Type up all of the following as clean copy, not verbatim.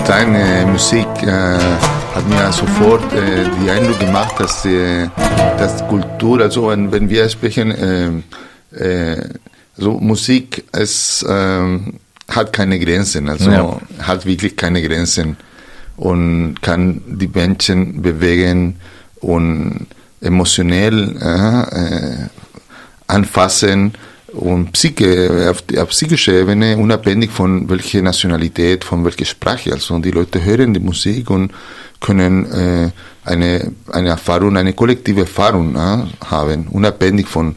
deine Musik hat mir sofort die Eindruck gemacht, dass Kultur, also wenn wir sprechen, so Musik, es hat keine Grenzen, also hat wirklich keine Grenzen und kann die Menschen bewegen und emotionell anfassen und auf der psychischen Ebene, unabhängig von welcher Nationalität, von welcher Sprache. Also die Leute hören die Musik und können eine Erfahrung, eine kollektive Erfahrung haben, unabhängig von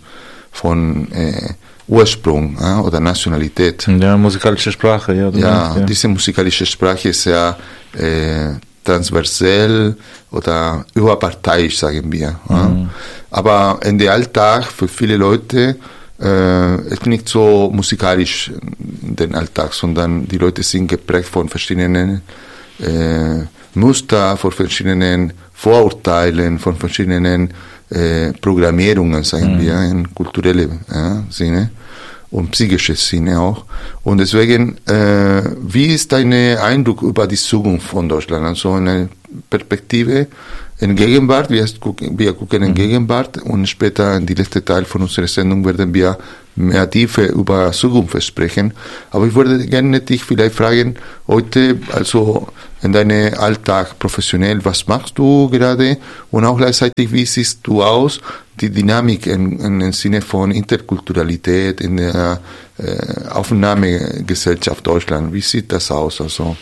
Ursprung oder Nationalität. Ja, musikalische Sprache, ja. Ja, diese musikalische Sprache ist sehr transversell oder überparteiisch, sagen wir. Mhm. Aber in der Alltag für viele Leute ist nicht so musikalisch den Alltag, sondern die Leute sind geprägt von verschiedenen Muster, von verschiedenen Vorurteilen, von verschiedenen Programmierungen, sagen wir, in kulturelle Sinne und psychische Sinne auch. Und deswegen, wie ist dein Eindruck über die Zukunft von Deutschland? Also eine Perspektive in Gegenwart, wir gucken in Gegenwart und später in die letzte Teil von unserer Sendung werden wir mehr Tiefe über Zukunft sprechen. Aber ich würde gerne dich vielleicht fragen, heute, also in deinem Alltag professionell, was machst du gerade und auch gleichzeitig, wie siehst du aus, die Dynamik im Sinne von Interkulturalität in der Aufnahmegesellschaft Deutschland, wie sieht das aus? Also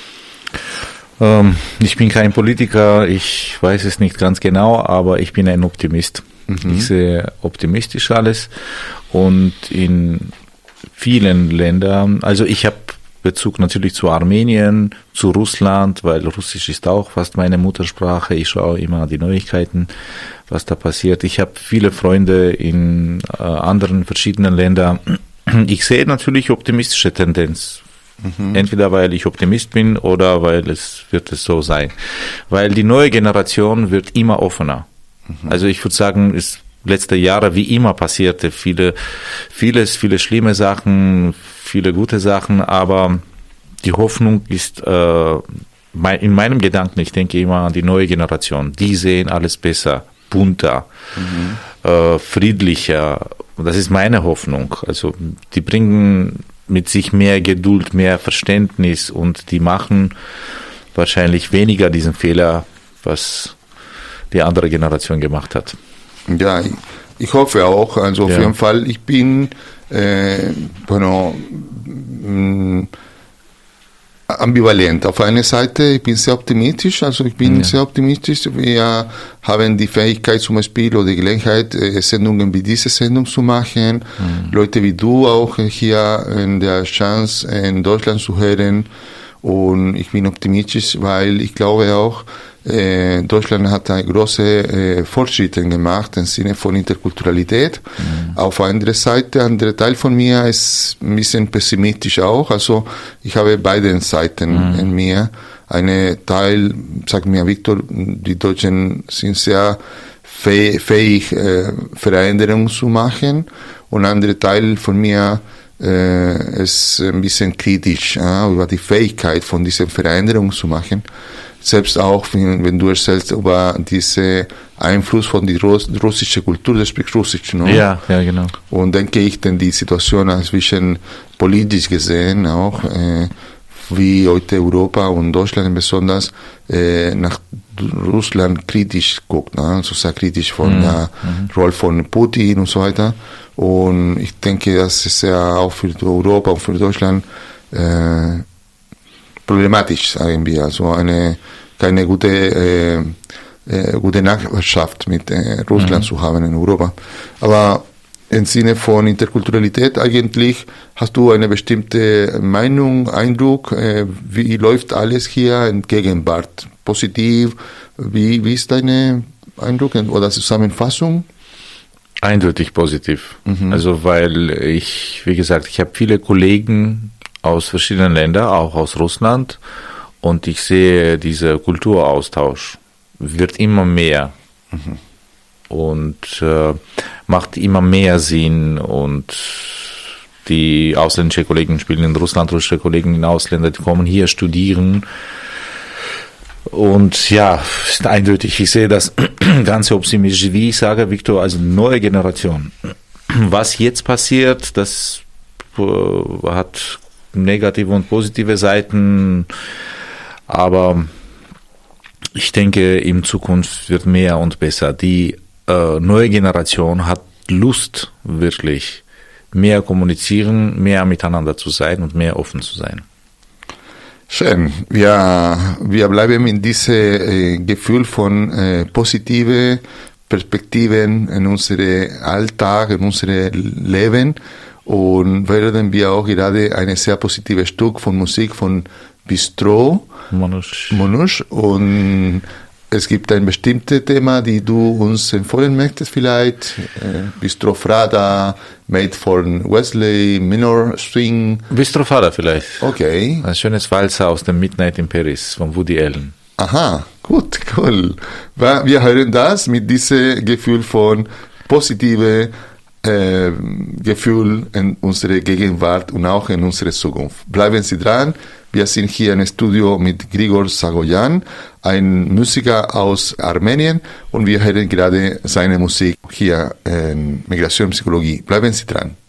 ich bin kein Politiker, ich weiß es nicht ganz genau, aber ich bin ein Optimist. Mhm. Ich sehe optimistisch alles und in vielen Ländern, also ich habe Bezug natürlich zu Armenien, zu Russland, weil Russisch ist auch fast meine Muttersprache. Ich schaue immer die Neuigkeiten, was da passiert. Ich habe viele Freunde in anderen verschiedenen Ländern. Ich sehe natürlich optimistische Tendenz. Mhm. Entweder weil ich Optimist bin oder weil es so sein. Weil die neue Generation wird immer offener. Mhm. Also ich würde sagen, ist letzte Jahre wie immer passierte viele schlimme Sachen, viele gute Sachen, aber die Hoffnung ist in meinem Gedanken, ich denke immer an die neue Generation. Die sehen alles besser, bunter, friedlicher. Und das ist meine Hoffnung. Also die bringen mit sich mehr Geduld, mehr Verständnis und die machen wahrscheinlich weniger diesen Fehler, was die andere Generation gemacht hat. Ja, ich hoffe auch. Also auf jeden Fall, ich bin ambivalent. Auf einer Seite, ich bin sehr optimistisch, Wir haben die Fähigkeit zum Beispiel oder die Gelegenheit, Sendungen wie diese Sendung zu machen. Leute wie du auch hier in der Chance, in Deutschland zu hören. Und ich bin optimistisch, weil ich glaube auch, Deutschland hat große Fortschritte gemacht im Sinne von Interkulturalität. Auf der anderen Seite, ein anderer Teil von mir ist ein bisschen pessimistisch auch. Also ich habe beide Seiten in mir. Eine Teil sagt mir, Victor, die Deutschen sind sehr fähig, Veränderungen zu machen. Und ein anderer Teil von mir ist ein bisschen kritisch über die Fähigkeit von diesen Veränderungen zu machen. Selbst auch, wenn du erzählst über diesen Einfluss von der russischen Kultur, du sprichst Russisch, ne? Ja, genau. Und denke ich, denn die Situation zwischen politisch gesehen auch, wie heute Europa und Deutschland besonders nach Russland kritisch guckt, ne? Also sehr kritisch von der Rolle von Putin und so weiter. Und ich denke, das ist ja auch für Europa und für Deutschland problematisch, sagen wir. Also keine gute Nachbarschaft mit Russland zu haben in Europa. Aber im Sinne von Interkulturalität eigentlich hast du eine bestimmte Meinung, Eindruck, wie läuft alles hier in Gegenwart? Positiv? Wie ist deine Eindruck oder Zusammenfassung? Eindeutig positiv. Also weil wie gesagt, ich habe viele Kollegen aus verschiedenen Ländern, auch aus Russland, und ich sehe, dieser Kulturaustausch wird immer mehr und macht immer mehr Sinn, und die ausländischen Kollegen spielen in Russland, russische Kollegen in Ausländer, die kommen hier studieren, Und ja, ist eindeutig. Ich sehe das Ganze optimistisch, wie ich sage, Victor, also neue Generation. Was jetzt passiert, das hat negative und positive Seiten, aber ich denke, in Zukunft wird mehr und besser. Die neue Generation hat Lust, wirklich mehr kommunizieren, mehr miteinander zu sein und mehr offen zu sein. Schön. Wir bleiben in diesem Gefühl von positive Perspektiven in unserem Alltag, in unserem Leben und werden wir auch gerade ein sehr positives Stück von Musik von Bistro Manouche und es gibt ein bestimmtes Thema, die du uns empfehlen möchtest vielleicht. Bistro Fada, Made von Wesley, Minor Swing. Bistro Fada vielleicht. Okay. Ein schönes Walzer aus dem Midnight in Paris von Woody Allen. Aha, gut, cool. Wir hören das mit diesem Gefühl von positive Gefühl in unserer Gegenwart und auch in unserer Zukunft. Bleiben Sie dran. Wir sind hier im Studio mit Grigor Sagoyan, ein Musiker aus Armenien, und wir hören gerade seine Musik hier in Migration Psychologie. Bleiben Sie dran.